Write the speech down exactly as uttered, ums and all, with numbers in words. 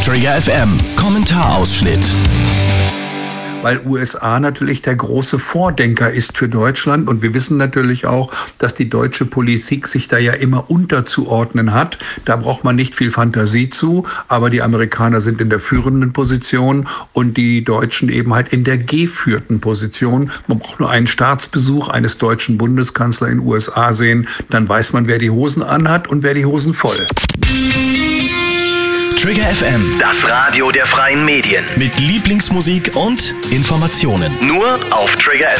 Trigger F M Kommentarausschnitt. Weil U S A natürlich der große Vordenker ist für Deutschland. Und wir wissen natürlich auch, dass die deutsche Politik sich da ja immer unterzuordnen hat. Da braucht man nicht viel Fantasie zu. Aber die Amerikaner sind in der führenden Position und die Deutschen eben halt in der geführten Position. Man braucht nur einen Staatsbesuch eines deutschen Bundeskanzlers in den U S A sehen. Dann weiß man, wer die Hosen anhat und wer die Hosen voll. Trigger F M, Das Radio der freien Medien. mit Lieblingsmusik und Informationen. Nur auf Trigger F M.